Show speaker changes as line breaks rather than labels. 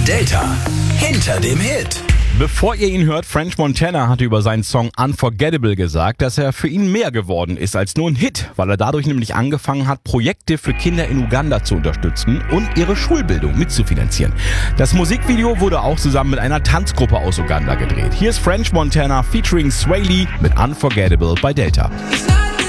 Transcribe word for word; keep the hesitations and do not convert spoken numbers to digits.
Delta hinter dem Hit.
Bevor ihr ihn hört, French Montana hatte über seinen Song Unforgettable gesagt, dass er für ihn mehr geworden ist als nur ein Hit, weil er dadurch nämlich angefangen hat, Projekte für Kinder in Uganda zu unterstützen und ihre Schulbildung mitzufinanzieren. Das Musikvideo wurde auch zusammen mit einer Tanzgruppe aus Uganda gedreht. Hier ist French Montana featuring Sway Lee mit Unforgettable bei Delta.